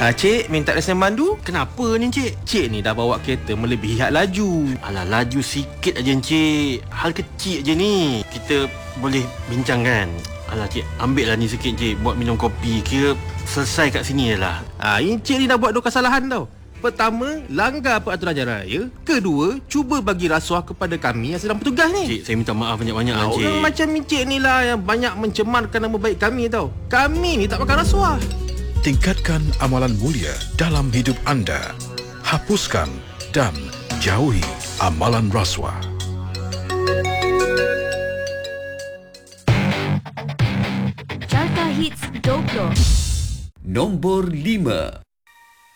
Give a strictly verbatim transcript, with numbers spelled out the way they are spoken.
Ah, Cik, minta lesen mandu? Kenapa ni Encik? Cik ni dah bawa kereta melebihi had laju. Alah, laju sikit aja Encik. Hal kecil je ni. Kita boleh bincang kan? Alah Cik, ambil lah ni sikit Encik. Buat minum kopi. Kira selesai kat sini je lah. Ah, Encik ni dah buat dua kesalahan tau. Pertama, langgar peraturan jalan raya. Kedua, cuba bagi rasuah kepada kami yang sedang bertugas ni. Cik, saya minta maaf banyak-banyak Ah, Encik. orang macam Encik ni lah yang banyak mencemarkan nama baik kami tau. Kami ni tak makan rasuah. Tingkatkan amalan mulia dalam hidup anda. Hapuskan dan jauhi amalan rasuah. Carta Hits dua puluh. Nombor lima.